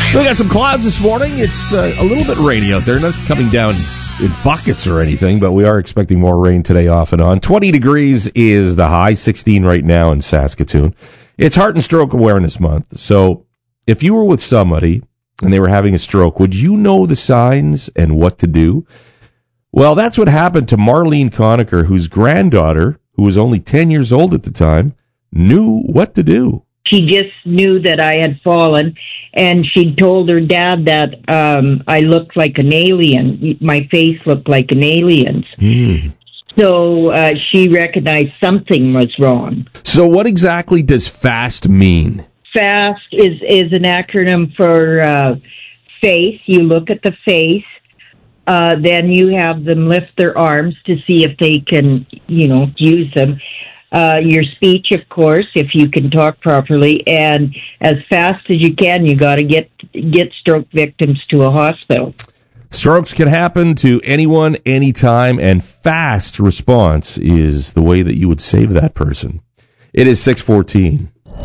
We got some clouds this morning. It's a little bit rainy out there. Not coming down in buckets or anything, but we are expecting more rain today off and on. 20 degrees is the high, 16 right now in Saskatoon. It's Heart and Stroke Awareness Month. So if you were with somebody and they were having a stroke, would you know the signs and what to do? Well, that's what happened to Marlene Conacher, whose granddaughter, who was only 10 years old at the time, knew what to do. She just knew that I had fallen, and she told her dad that I looked like an alien. My face looked like an alien's. So she recognized something was wrong. So what exactly does FAST mean? FAST is an acronym for face. You look at the face. Then you have them lift their arms to see if they can, use them. Your speech, of course, if you can talk properly, and as fast as you can, you got to get stroke victims to a hospital. Strokes can happen to anyone, anytime, and fast response is the way that you would save that person. It is 6:14.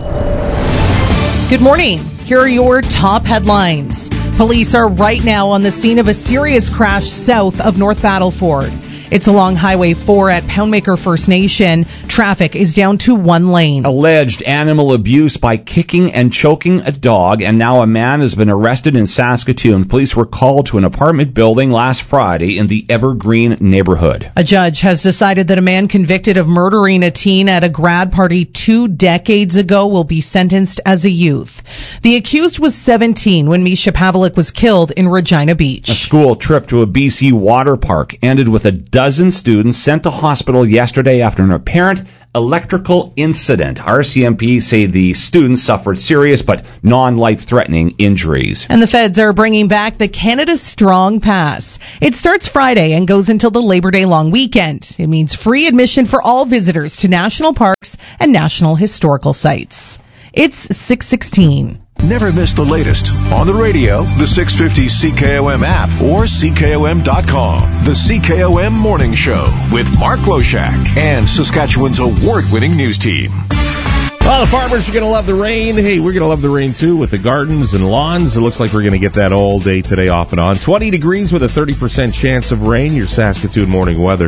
Good morning. Here are your top headlines. Police are right now on the scene of a serious crash south of North Battleford. It's along Highway 4 at Poundmaker First Nation. Traffic is down to one lane. Alleged animal abuse by kicking and choking a dog, and now a man has been arrested in Saskatoon. Police were called to an apartment building last Friday in the Evergreen neighborhood. A judge has decided that a man convicted of murdering a teen at a grad party 2 decades ago will be sentenced as a youth. The accused was 17 when Misha Pavlik was killed in Regina Beach. A school trip to a BC water park ended with a dozen students sent to hospital yesterday after an apparent electrical incident. RCMP say the students suffered serious but non-life-threatening injuries. And the feds are bringing back the Canada Strong Pass. It starts Friday and goes until the Labor Day long weekend. It means free admission for all visitors to national parks and national historical sites. It's 6:16. Never miss the latest on the radio, the 650 CKOM app, or CKOM.com. The CKOM Morning Show with Mark Loshak and Saskatchewan's award-winning news team. Well, the farmers are going to love the rain. Hey, we're going to love the rain, too, with the gardens and lawns. It looks like we're going to get that all day today, off and on. 20 degrees with a 30% chance of rain, your Saskatoon morning weather.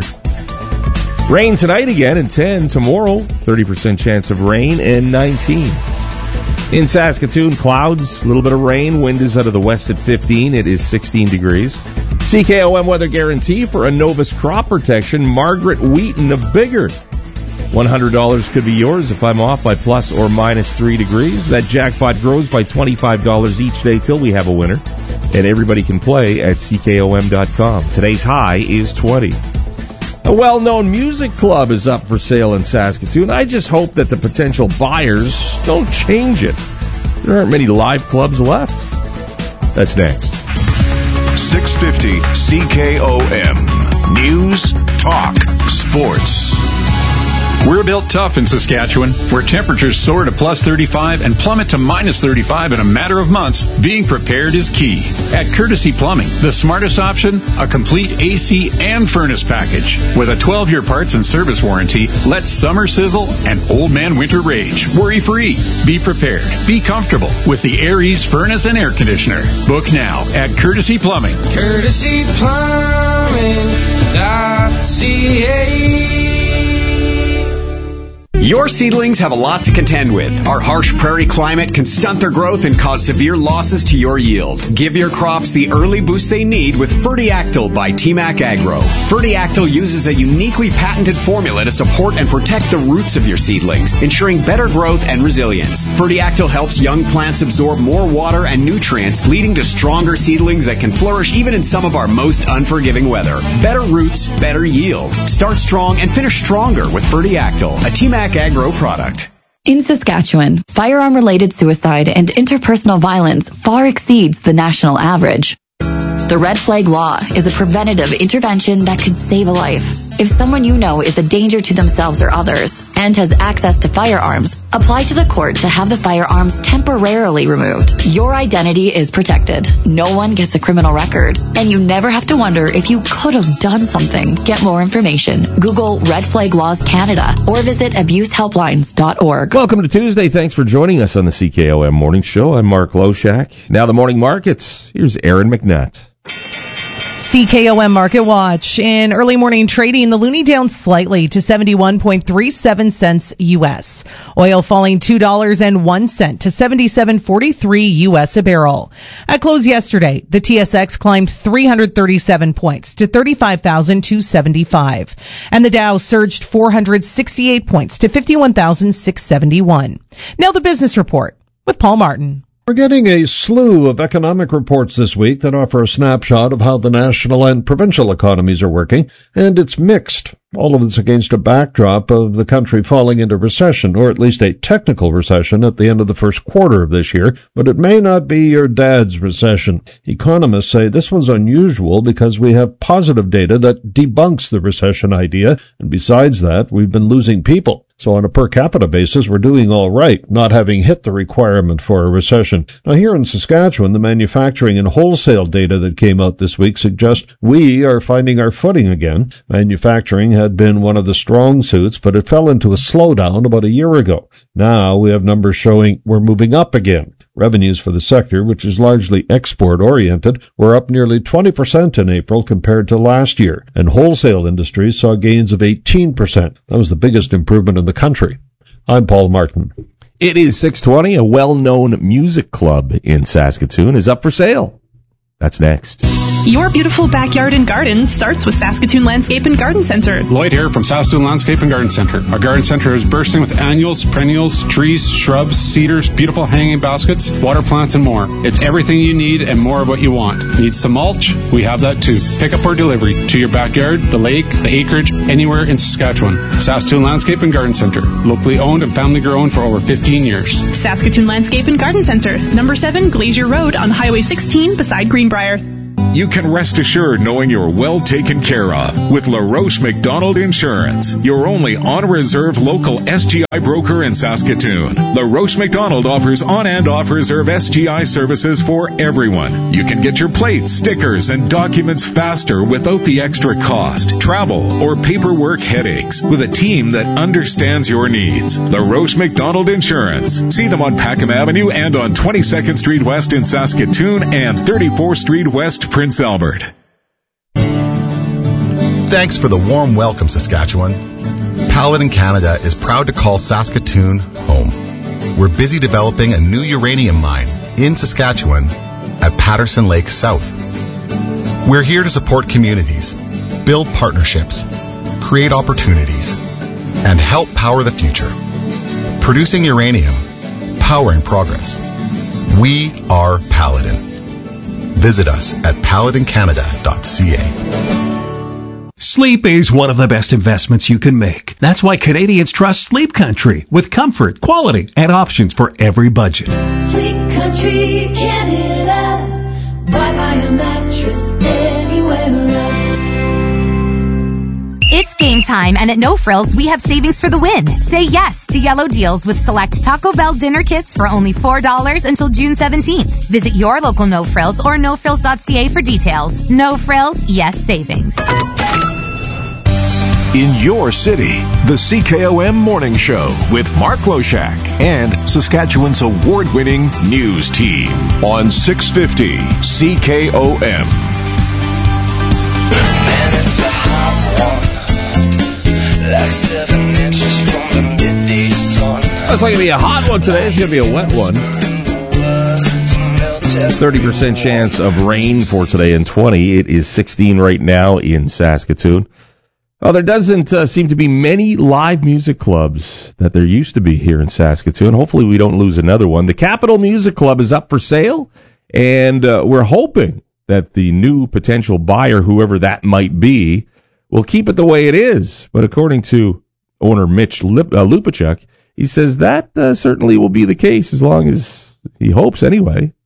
Rain tonight again, and 10 tomorrow. 30% chance of rain, and 19. In Saskatoon, clouds, a little bit of rain. Wind is out of the west at 15. It is 16 degrees. CKOM weather guarantee for a Novus crop protection. Margaret Wheaton of Biggar. $100 could be yours if I'm off by plus or minus 3 degrees. That jackpot grows by $25 each day till we have a winner. And everybody can play at CKOM.com. Today's high is 20. A well-known music club is up for sale in Saskatoon. I just hope that the potential buyers don't change it. There aren't many live clubs left. That's next. 650 CKOM. News, talk, sports. We're built tough in Saskatchewan, where temperatures soar to plus 35 and plummet to minus 35 in a matter of months. Being prepared is key. At Courtesy Plumbing, the smartest option, a complete AC and furnace package. With a 12-year parts and service warranty, let summer sizzle and old man winter rage. Worry-free. Be prepared. Be comfortable with the Aries furnace and air conditioner. Book now at Courtesy Plumbing. CourtesyPlumbing.ca. Your seedlings have a lot to contend with. Our harsh prairie climate can stunt their growth and cause severe losses to your yield. Give your crops the early boost they need with Fertiactyl by TMAC Agro. Fertiactyl uses a uniquely patented formula to support and protect the roots of your seedlings, ensuring better growth and resilience. Fertiactyl helps young plants absorb more water and nutrients, leading to stronger seedlings that can flourish even in some of our most unforgiving weather. Better roots, better yield. Start strong and finish stronger with Fertiactyl, a TMAC Agro product. In Saskatchewan, firearm-related suicide and interpersonal violence far exceeds the national average. The Red Flag Law is a preventative intervention that could save a life. If someone you know is a danger to themselves or others and has access to firearms, apply to the court to have the firearms temporarily removed. Your identity is protected. No one gets a criminal record, and you never have to wonder if you could have done something. Get more information. Google Red Flag Laws Canada or visit abusehelplines.org. Welcome to Tuesday. Thanks for joining us on the CKOM Morning Show. I'm Mark Loshak. Now the morning markets. Here's Aaron McNutt. CKOM Market Watch. In early morning trading, the loonie down slightly to 71.37 cents U.S. Oil falling $2.01 to 77.43 U.S. a barrel. At close yesterday, the TSX climbed 337 points to 35,275. And the Dow surged 468 points to 51,671. Now the business report with Paul Martin. We're getting a slew of economic reports this week that offer a snapshot of how the national and provincial economies are working, and it's mixed. All of this against a backdrop of the country falling into recession, or at least a technical recession at the end of the first quarter of this year, but it may not be your dad's recession. Economists say this one's unusual because we have positive data that debunks the recession idea, and besides that, we've been losing people. So on a per capita basis, we're doing all right, not having hit the requirement for a recession. Now here in Saskatchewan, the manufacturing and wholesale data that came out this week suggests we are finding our footing again. Manufacturing had been one of the strong suits, but it fell into a slowdown about a year ago. Now we have numbers showing we're moving up again. Revenues for the sector, which is largely export-oriented, were up nearly 20% in April compared to last year, and wholesale industries saw gains of 18%. That was the biggest improvement in the country. I'm Paul Martin. It is 6:20. A well-known music club in Saskatoon is up for sale. That's next. Your beautiful backyard and garden starts with Saskatoon Landscape and Garden Center. Lloyd here from Saskatoon Landscape and Garden Center. Our garden center is bursting with annuals, perennials, trees, shrubs, cedars, beautiful hanging baskets, water plants, and more. It's everything you need and more of what you want. Need some mulch? We have that too. Pick up or delivery to your backyard, the lake, the acreage, anywhere in Saskatchewan. Saskatoon Landscape and Garden Center. Locally owned and family grown for over 15 years. Saskatoon Landscape and Garden Center. Number 7 Glacier Road on Highway 16 beside Greenbrier. You can rest assured knowing you're well taken care of with LaRoche McDonald Insurance, your only on-reserve local SGI broker in Saskatoon. LaRoche McDonald offers on and off-reserve SGI services for everyone. You can get your plates, stickers, and documents faster without the extra cost, travel, or paperwork headaches with a team that understands your needs. LaRoche McDonald Insurance. See them on Packham Avenue and on 22nd Street West in Saskatoon and 34th Street West, Prince Albert. Thanks for the warm welcome, Saskatchewan. Paladin Canada is proud to call Saskatoon home. We're busy developing a new uranium mine in Saskatchewan at Patterson Lake South. We're here to support communities, build partnerships, create opportunities, and help power the future. Producing uranium, powering progress. We are Paladin. Visit us at paladincanada.ca. Sleep is one of the best investments you can make. That's why Canadians trust Sleep Country with comfort, quality, and options for every budget. Sleep Country Canada. Why buy a mattress anywhere else? It's game time, and at No Frills, we have savings for the win. Say yes to yellow deals with select Taco Bell dinner kits for only $4 until June 17th. Visit your local No Frills or nofrills.ca for details. No Frills, yes savings. In your city, the CKOM Morning Show with Mark Loshak and Saskatchewan's award-winning news team on 650 CKOM. Man, it's a hot one. Like 7 inches from the midday sun. It's not going to be a hot one today. It's going to be a wet one. 30% chance of rain for today and 20. It is 16 right now in Saskatoon. Well, there doesn't seem to be many live music clubs that there used to be here in Saskatoon. Hopefully we don't lose another one. The Capital Music Club is up for sale, and we're hoping that the new potential buyer, whoever that might be, will keep it the way it is. But according to owner Mitch Lupachuk, he says that certainly will be the case as long as he hopes anyway.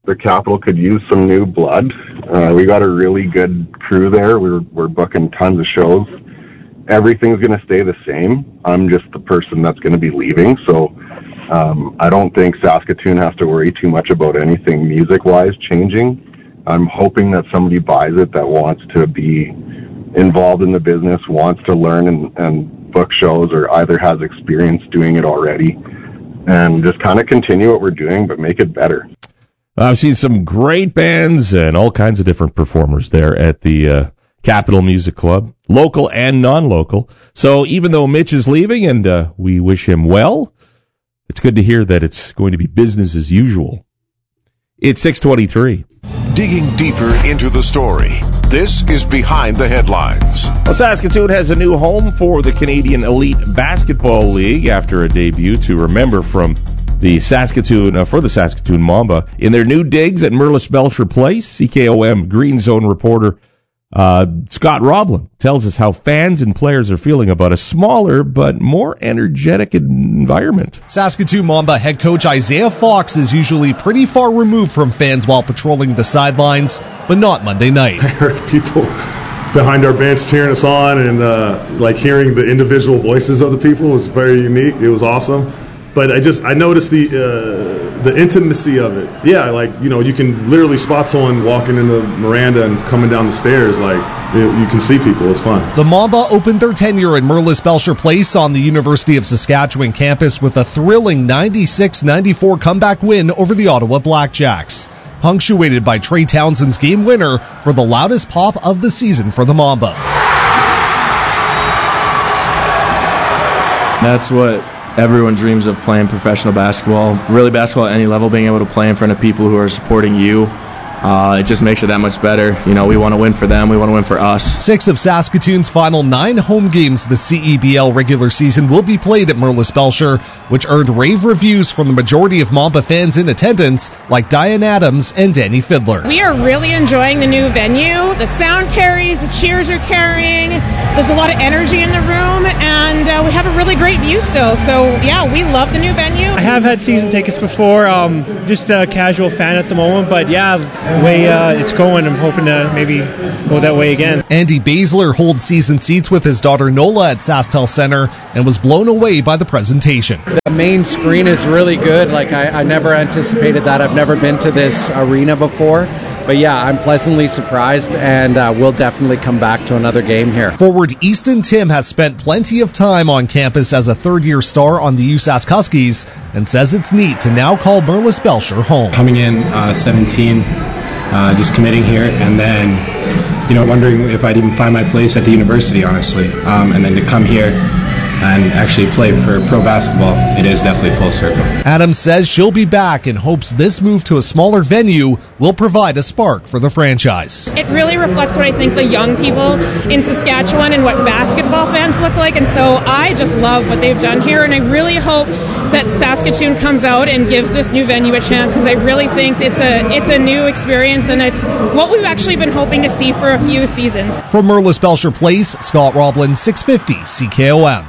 the Capital could use some new blood. We got a really good crew there. We're booking tons of shows. Everything's going to stay the same. I'm just the person that's going to be leaving, so I don't think Saskatoon has to worry too much about anything music-wise changing. I'm hoping that somebody buys it that wants to be involved in the business, wants to learn and book shows, or either has experience doing it already, and just kind of continue what we're doing, but make it better. I've seen some great bands and all kinds of different performers there at the Capital Music Club, local and non-local. So even though Mitch is leaving, and we wish him well, it's good to hear that it's going to be business as usual. It's 6:23. Digging deeper into the story, this is Behind the Headlines. Well, Saskatoon has a new home for the Canadian Elite Basketball League after a debut to remember from the Saskatoon for the Saskatoon Mamba in their new digs at Merlis Belcher Place. CKOM Green Zone reporter Scott Roblin tells us how fans and players are feeling about a smaller but more energetic environment. Saskatoon Mamba head coach Isaiah Fox is usually pretty far removed from fans while patrolling the sidelines, but not Monday night. I heard people behind our bench cheering us on, and hearing the individual voices of the people was very unique. It was awesome. But I noticed the intimacy of it. Yeah, you can literally spot someone walking in the Miranda and coming down the stairs. You can see people. It's fun. The Mamba opened their tenure at Merlis Belcher Place on the University of Saskatchewan campus with a thrilling 96-94 comeback win over the Ottawa Blackjacks, punctuated by Trey Townsend's game winner for the loudest pop of the season for the Mamba. That's what everyone dreams of, playing professional basketball, really basketball at any level, being able to play in front of people who are supporting you. It just makes it that much better. We want to win for them. We want to win for us. 6 of Saskatoon's final 9 home games this CEBL regular season will be played at Merlis Belcher, which earned rave reviews from the majority of Mamba fans in attendance, like Diane Adams and Danny Fiddler. We are really enjoying the new venue. The sound carries, the cheers are carrying. There's a lot of energy in the room, and we have a really great view still. So, yeah, we love the new venue. I have had season tickets before, just a casual fan at the moment, but yeah, the way it's going, I'm hoping to maybe go that way again. Andy Baszler holds season seats with his daughter Nola at SaskTel Center and was blown away by the presentation. The main screen is really good. I never anticipated that. I've never been to this arena before. But yeah, I'm pleasantly surprised, and we'll definitely come back to another game here. Forward Easton Tim has spent plenty of time on campus as a third-year star on the USask Huskies and says it's neat to now call Merlis Belcher home. Coming in 17, just committing here, and then wondering if I'd even find my place at the university, honestly. And then to come here and actually play for pro basketball, it is definitely full circle. Adams says she'll be back and hopes this move to a smaller venue will provide a spark for the franchise. It really reflects what I think the young people in Saskatchewan and what basketball fans look like, and so I just love what they've done here, and I really hope that Saskatoon comes out and gives this new venue a chance, because I really think it's a new experience, and it's what we've actually been hoping to see for a few seasons. From Merlis Belcher Place, Scott Roblin, 650 CKOM.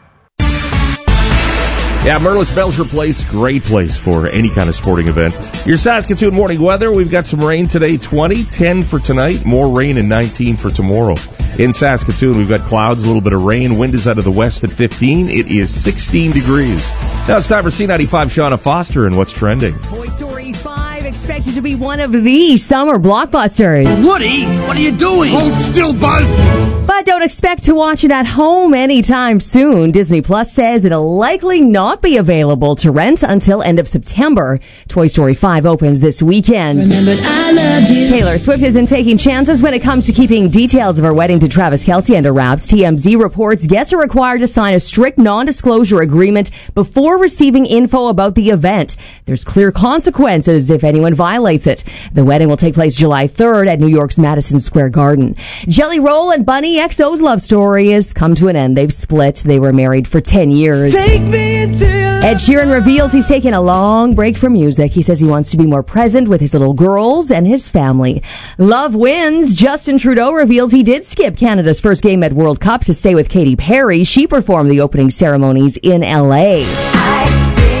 Yeah, Merlis Belcher Place, great place for any kind of sporting event. Your Saskatoon morning weather, we've got some rain today, 20, 10 for tonight, more rain and 19 for tomorrow. In Saskatoon, we've got clouds, a little bit of rain, wind is out of the west at 15. It is 16 degrees. Now it's time for C95 Shauna Foster and what's trending. Toy Story 5 expected to be one of the summer blockbusters. Woody, what are you doing? Hold still, Buzz! But don't expect to watch it at home anytime soon. Disney Plus says it'll likely not be available to rent until end of September. Toy Story 5 opens this weekend. Remembered I loved you. Taylor Swift isn't taking chances when it comes to keeping details of her wedding to Travis Kelce under wraps. TMZ reports guests are required to sign a strict non-disclosure agreement before receiving info about the event. There's clear consequences if anyone violates it. The wedding will take place July 3rd at New York's Madison Square Garden. Jelly Roll and Bunny XO's love story has come to an end. They've split. They were married for 10 years. Take me into Ed Sheeran reveals he's taking a long break from music. He says he wants to be more present with his little girls and his family. Love wins. Justin Trudeau reveals he did skip Canada's first game at World Cup to stay with Katy Perry. She performed the opening ceremonies in L.A.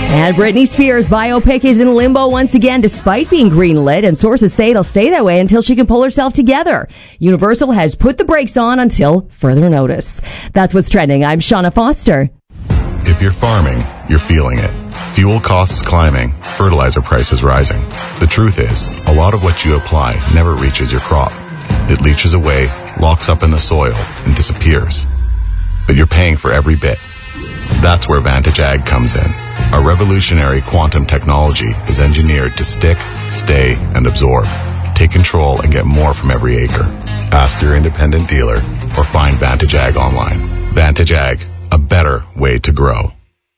And Britney Spears' biopic is in limbo once again despite being greenlit, and sources say it'll stay that way until she can pull herself together. Universal has put the brakes on until further notice. That's what's trending. I'm Shauna Foster. If you're farming, you're feeling it. Fuel costs climbing, fertilizer prices rising. The truth is, a lot of what you apply never reaches your crop. It leaches away, locks up in the soil, and disappears. But you're paying for every bit. That's where Vantage Ag comes in. Our revolutionary quantum technology is engineered to stick, stay, and absorb. Take control and get more from every acre. Ask your independent dealer or find Vantage Ag online. Vantage Ag, a better way to grow.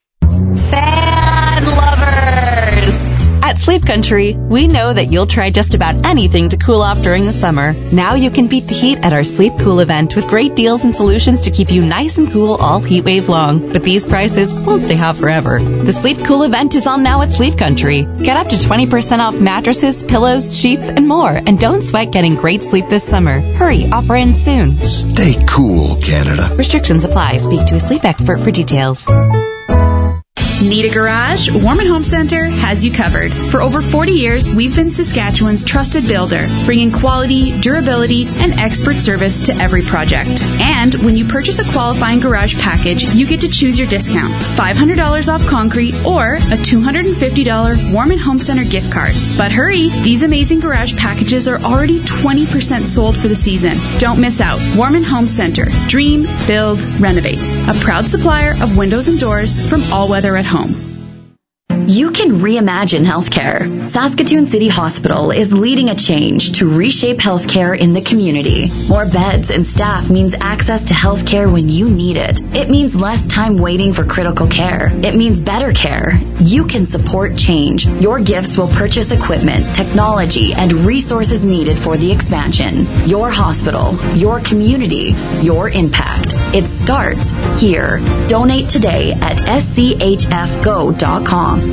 Fan lovers! At Sleep Country, we know that you'll try just about anything to cool off during the summer. Now you can beat the heat at our Sleep Cool event with great deals and solutions to keep you nice and cool all heat wave long. But these prices won't stay hot forever. The Sleep Cool event is on now at Sleep Country. Get up to 20% off mattresses, pillows, sheets, and more. And don't sweat getting great sleep this summer. Hurry, offer ends soon. Stay cool, Canada. Restrictions apply. Speak to a sleep expert for details. Need a garage? Warm & Home Center has you covered. For over 40 years, we've been Saskatchewan's trusted builder, bringing quality, durability, and expert service to every project. And when you purchase a qualifying garage package, you get to choose your discount. $500 off concrete or a $250 Warm & Home Center gift card. But hurry, these amazing garage packages are already 20% sold for the season. Don't miss out. Warm & Home Center. Dream, build, renovate. A proud supplier of windows and doors from All Weather at Home. You can reimagine healthcare. Saskatoon City Hospital is leading a change to reshape healthcare in the community. More beds and staff means access to healthcare when you need it. It means less time waiting for critical care. It means better care. You can support change. Your gifts will purchase equipment, technology, and resources needed for the expansion. Your hospital, your community, your impact. It starts here. Donate today at schfgo.com.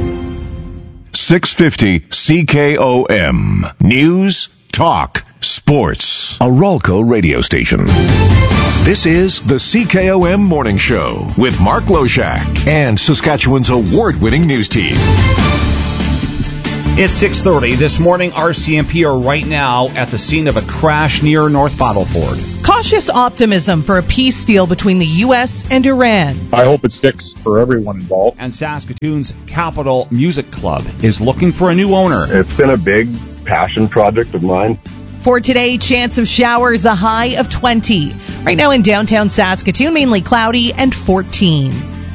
650 CKOM. News, talk, sports. A Ralco radio station. This is the CKOM Morning Show with Mark Loshak and Saskatchewan's award-winning news team. It's 6:30 this morning. RCMP are right now at the scene of a crash near North Battleford. Cautious optimism for a peace deal between the U.S. and Iran. I hope it sticks for everyone involved. And Saskatoon's Capital Music Club is looking for a new owner. It's been a big passion project of mine. For today, chance of showers, a high of 20. Right now in downtown Saskatoon, mainly cloudy and 14.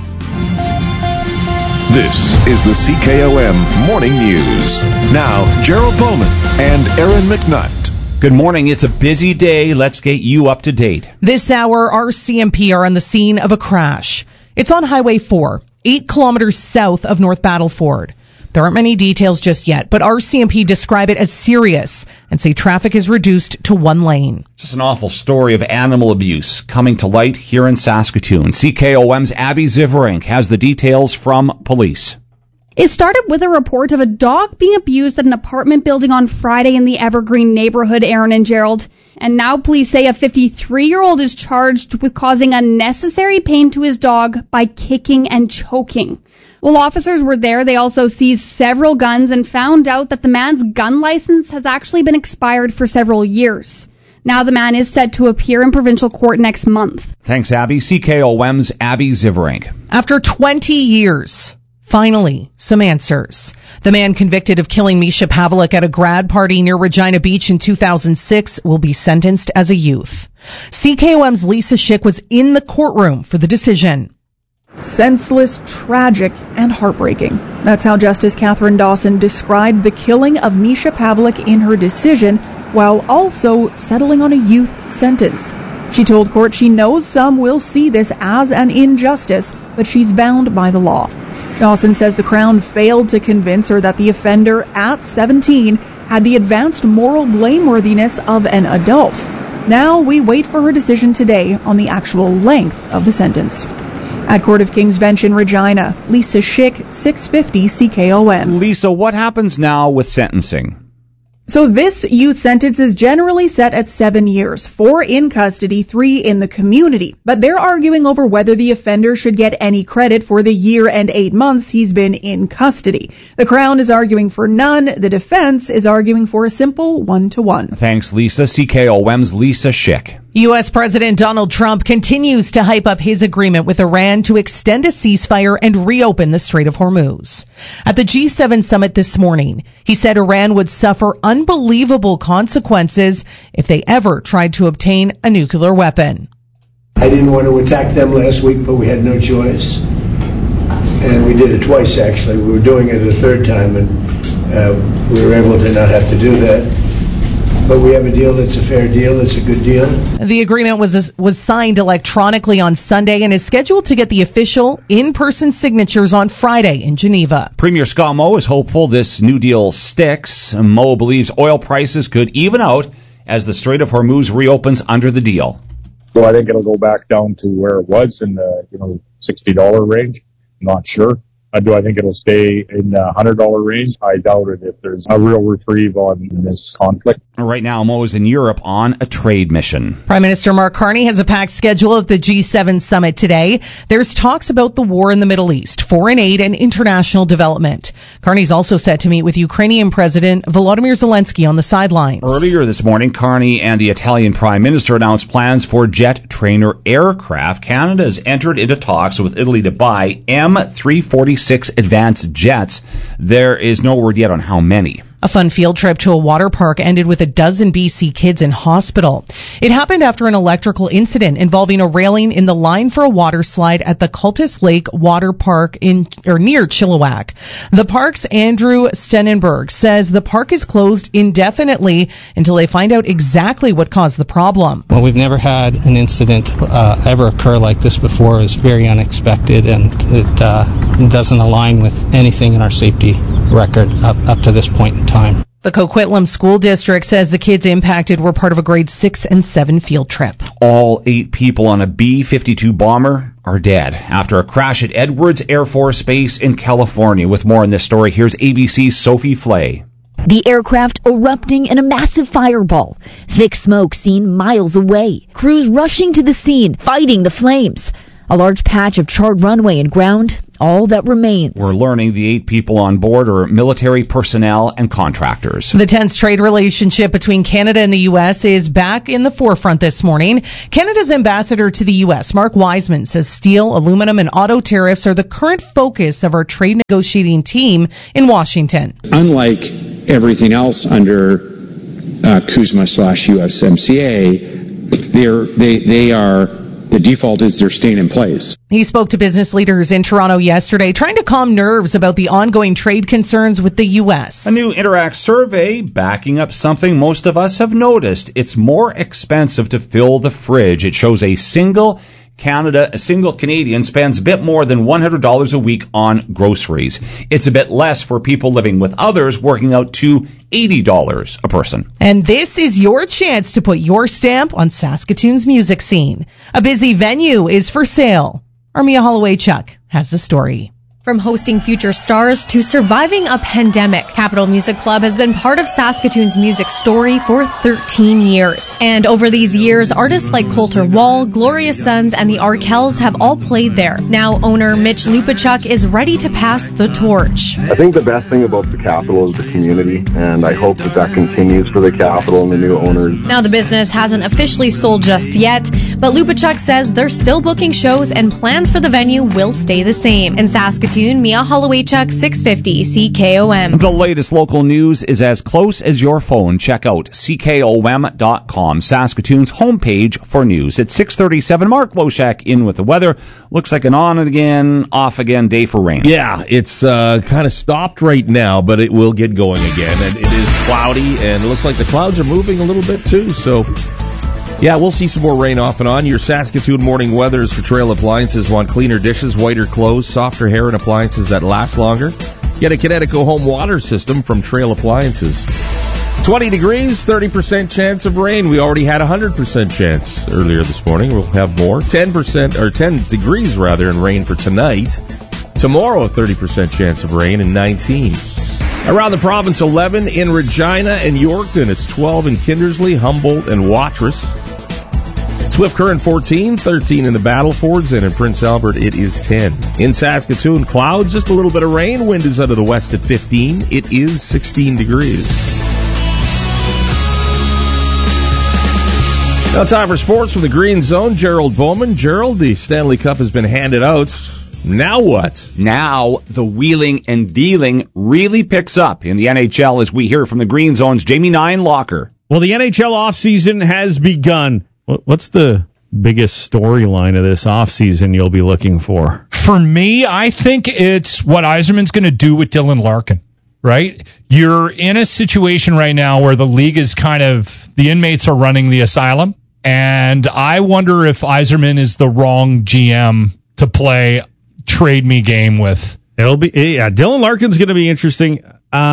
This is the CKOM Morning News. Now, Gerald Bowman and Aaron McNutt. Good morning. It's a busy day. Let's get you up to date. This hour, RCMP are on the scene of a crash. It's on Highway 4, 8 kilometers south of North Battleford. There aren't many details just yet, but RCMP describe it as serious and say traffic is reduced to one lane. Just an awful story of animal abuse coming to light here in Saskatoon. CKOM's Abby Ziverink has the details from police. It started with a report of a dog being abused at an apartment building on Friday in the Evergreen neighborhood, Aaron and Gerald. And now police say a 53-year-old is charged with causing unnecessary pain to his dog by kicking and choking. While officers were there, they also seized several guns and found out that the man's gun license has actually been expired for several years. Now the man is set to appear in provincial court next month. Thanks, Abby. CKOM's Abby Ziverink. After 20 years, finally, some answers. The man convicted of killing Misha Pavlik at a grad party near Regina Beach in 2006 will be sentenced as a youth. CKOM's Lisa Schick was in the courtroom for the decision. Senseless, tragic, and heartbreaking. That's how Justice Catherine Dawson described the killing of Misha Pavlik in her decision, while also settling on a youth sentence. She told court she knows some will see this as an injustice, but she's bound by the law. Dawson says the Crown failed to convince her that the offender at 17 had the advanced moral blameworthiness of an adult. Now we wait for her decision today on the actual length of the sentence. At Court of King's Bench in Regina, Lisa Schick, 650 CKOM. Lisa, what happens now with sentencing? So this youth sentence is generally set at 7 years, 4 in custody, 3 in the community. But they're arguing over whether the offender should get any credit for the year and 8 months he's been in custody. The Crown is arguing for none. The defense is arguing for a simple 1-to-1. Thanks, Lisa. CKOM's Lisa Schick. U.S. President Donald Trump continues to hype up his agreement with Iran to extend a ceasefire and reopen the Strait of Hormuz. At the G7 summit this morning, he said Iran would suffer unbelievable consequences if they ever tried to obtain a nuclear weapon. I didn't want to attack them last week, but we had no choice. And we did it twice, actually. We were doing it a third time, and we were able to not have to do that. But we have a deal that's a fair deal. It's a good deal. The agreement was signed electronically on Sunday and is scheduled to get the official in-person signatures on Friday in Geneva. Premier Scott Moe is hopeful this new deal sticks. Moe believes oil prices could even out as the Strait of Hormuz reopens under the deal. So I think it'll go back down to where it was in the $60 range. I'm not sure. Do I think it'll stay in the $100 range? I doubt it if there's a real reprieve on this conflict. Right now, Mo is in Europe on a trade mission. Prime Minister Mark Carney has a packed schedule at the G7 summit today. There's talks about the war in the Middle East, foreign aid, and international development. Carney's also set to meet with Ukrainian President Volodymyr Zelensky on the sidelines. Earlier this morning, Carney and the Italian Prime Minister announced plans for jet trainer aircraft. Canada has entered into talks with Italy to buy M346 advanced jets. There is no word yet on how many. A fun field trip to a water park ended with a dozen BC kids in hospital. It happened after an electrical incident involving a railing in the line for a water slide at the Cultus Lake Water Park near Chilliwack. The park's Andrew Stenenberg says the park is closed indefinitely until they find out exactly what caused the problem. Well, we've never had an incident ever occur like this before. It's very unexpected, and it doesn't align with anything in our safety record up to this point in time. The Coquitlam School District says the kids impacted were part of a grade 6 and 7 field trip. All 8 people on a B-52 bomber are dead after a crash at Edwards Air Force Base in California. With more on this story, here's ABC's Sophie Flay. The aircraft erupting in a massive fireball. Thick smoke seen miles away. Crews rushing to the scene, fighting the flames. A large patch of charred runway and ground, all that remains. We're learning the 8 people on board are military personnel and contractors. The tense trade relationship between Canada and the U.S. is back in the forefront this morning. Canada's ambassador to the U.S., Mark Wiseman, says steel, aluminum, and auto tariffs are the current focus of our trade negotiating team in Washington. Unlike everything else under CUSMA/USMCA, the default is they're staying in place. He spoke to business leaders in Toronto yesterday, trying to calm nerves about the ongoing trade concerns with the U.S. A new Interact survey backing up something most of us have noticed. It's more expensive to fill the fridge. It shows a single Canadian spends a bit more than $100 a week on groceries. It's a bit less for people living with others, working out to $80 a person. And this is your chance to put your stamp on Saskatoon's music scene. A busy venue is for sale. Armia Holloway-Chuck has the story. From hosting future stars to surviving a pandemic, Capital Music Club has been part of Saskatoon's music story for 13 years. And over these years, artists like Coulter Wall, Gloria Sons, and the Arkells have all played there. Now owner Mitch Lupachuk is ready to pass the torch. I think the best thing about the Capital is the community, and I hope that continues for the Capital and the new owners. Now the business hasn't officially sold just yet, but Lupachuk says they're still booking shows and plans for the venue will stay the same. In Saskatoon, Mia Holloway-Chuck, 650 CKOM. The latest local news is as close as your phone. Check out CKOM.com, Saskatoon's homepage for news. It's 6:37. Mark Loshak in with the weather. Looks like an on again, off again day for rain. Yeah, it's kind of stopped right now, but it will get going again. And it is cloudy, and it looks like the clouds are moving a little bit too, so... yeah, we'll see some more rain off and on. Your Saskatoon morning weather is for Trail Appliances. Want cleaner dishes, whiter clothes, softer hair, and appliances that last longer? Get a Connecticut home water system from Trail Appliances. 20 degrees, 30% chance of rain. We already had a 100% chance earlier this morning. We'll have more. 10 degrees rather, in rain for tonight. Tomorrow, a 30% chance of rain and 19. Around the province, 11 in Regina and Yorkton. It's 12 in Kindersley, Humboldt, and Watrous. Swift Current 14, 13 in the Battlefords, and in Prince Albert it is 10. In Saskatoon, clouds, just a little bit of rain. Wind is out of the west at 15. It is 16 degrees. Now time for sports with the Green Zone. Gerald Bowman. Gerald, the Stanley Cup has been handed out. Now what? Now the wheeling and dealing really picks up in the NHL as we hear from the Green Zone's Jamie Ninelocker. Well, the NHL offseason has begun. What's the biggest storyline of this offseason you'll be looking for? For me, I think it's what Yzerman's going to do with Dylan Larkin, right? You're in a situation right now where the league is the inmates are running the asylum, and I wonder if Yzerman is the wrong GM to play trade me game with. Dylan Larkin's going to be interesting.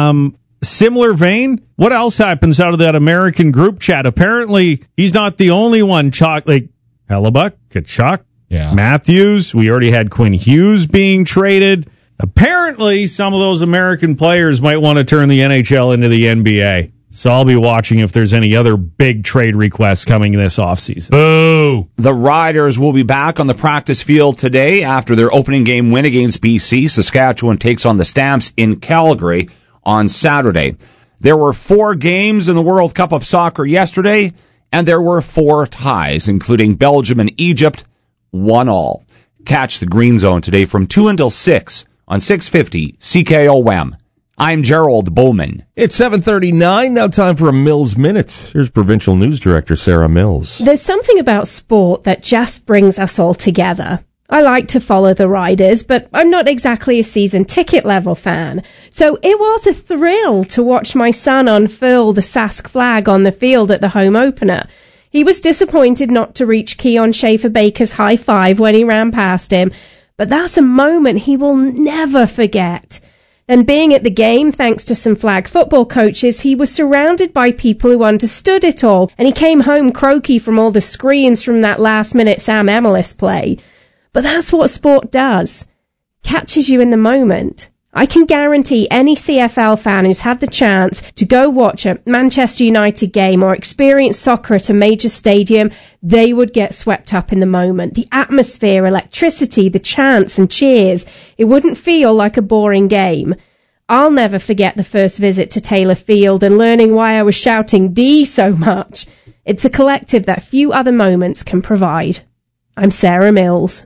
Similar vein, what else happens out of that American group chat? Apparently, he's not the only one. Hellebuck, Tkachuk, Matthews. We already had Quinn Hughes being traded. Apparently, some of those American players might want to turn the NHL into the NBA. So I'll be watching if there's any other big trade requests coming this offseason. Boo! The Riders will be back on the practice field today after their opening game win against BC. Saskatchewan takes on the Stamps in Calgary on Saturday. There were 4 games in the World Cup of Soccer yesterday, and there were 4 ties, including Belgium and Egypt, 1-1. Catch the Green Zone today from 2 until 6 on 650 CKOM. I'm Gerald Bowman. It's 7:39, now time for a Mills Minute. Here's Provincial News Director Sarah Mills. There's something about sport that just brings us all together. I like to follow the Riders, but I'm not exactly a season ticket level fan. So it was a thrill to watch my son unfurl the Sask flag on the field at the home opener. He was disappointed not to reach Keon Schaefer-Baker's high five when he ran past him, but that's a moment he will never forget. Then being at the game, thanks to some flag football coaches, he was surrounded by people who understood it all, and he came home croaky from all the screens from that last-minute Sam Emelis play. But that's what sport does. Catches you in the moment. I can guarantee any CFL fan who's had the chance to go watch a Manchester United game or experience soccer at a major stadium, they would get swept up in the moment. The atmosphere, electricity, the chants and cheers. It wouldn't feel like a boring game. I'll never forget the first visit to Taylor Field and learning why I was shouting D so much. It's a collective that few other moments can provide. I'm Sarah Mills.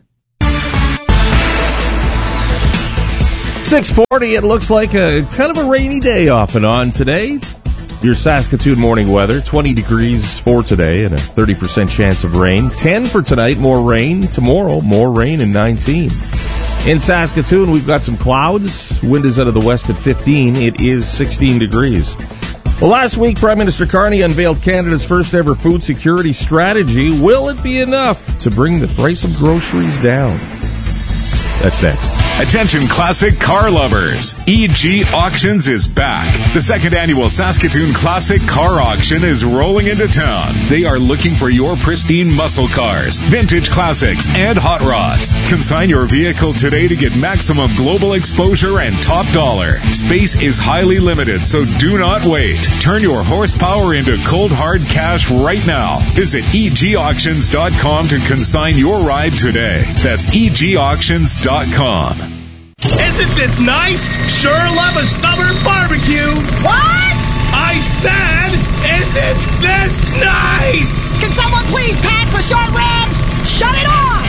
6:40, it looks like a kind of a rainy day off and on today. Your Saskatoon morning weather, 20 degrees for today and a 30% chance of rain. 10 for tonight, more rain. Tomorrow, more rain and 19. In Saskatoon, we've got some clouds. Wind is out of the west at 15. It is 16 degrees. Well, last week, Prime Minister Carney unveiled Canada's first ever food security strategy. Will it be enough to bring the price of groceries down? That's next. Attention classic car lovers. EG Auctions is back. The second annual Saskatoon Classic Car Auction is rolling into town. They are looking for your pristine muscle cars, vintage classics, and hot rods. Consign your vehicle today to get maximum global exposure and top dollar. Space is highly limited, so do not wait. Turn your horsepower into cold hard cash right now. Visit egauctions.com to consign your ride today. That's egauctions.com. Isn't this nice? Sure love a summer barbecue. What? I said, isn't this nice? Can someone please pass the short ribs? Shut it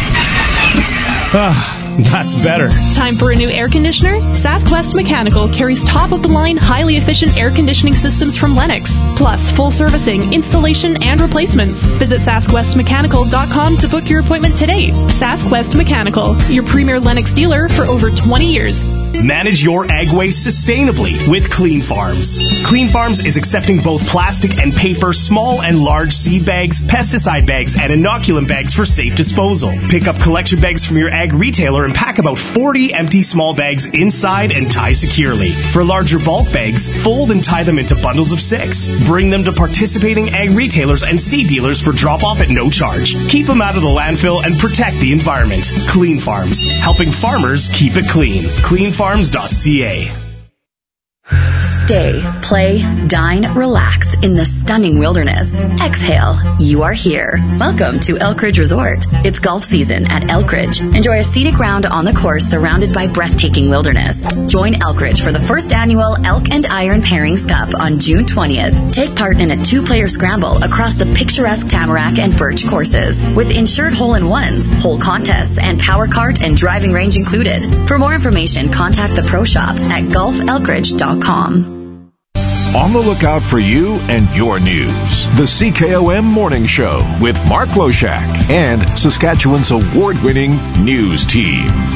off! That's better. Time for a new air conditioner? SaskWest Mechanical carries top-of-the-line, highly efficient air conditioning systems from Lennox, plus full servicing, installation, and replacements. Visit SaskWestMechanical.com to book your appointment today. SaskWest Mechanical, your premier Lennox dealer for over 20 years. Manage your ag waste sustainably with Clean Farms. Clean Farms is accepting both plastic and paper, small and large seed bags, pesticide bags, and inoculant bags for safe disposal. Pick up collection bags from your ag retailer and pack about 40 empty small bags inside and tie securely. For larger bulk bags, fold and tie them into bundles of 6. Bring them to participating ag retailers and seed dealers for drop-off at no charge. Keep them out of the landfill and protect the environment. Clean Farms, helping farmers keep it clean. CleanFarms.ca. Stay, play, dine, relax in the stunning wilderness. Exhale, you are here. Welcome to Elkridge Resort. It's golf season at Elkridge. Enjoy a scenic round on the course surrounded by breathtaking wilderness. Join Elkridge for the first annual Elk and Iron Pairings Cup on June 20th. Take part in a 2-player scramble across the picturesque Tamarack and Birch courses with insured hole-in-ones, hole contests, and power cart and driving range included. For more information, contact the Pro Shop at golfelkridge.com. On the lookout for you and your news. The CKOM Morning Show with Mark Loshak and Saskatchewan's award-winning news team.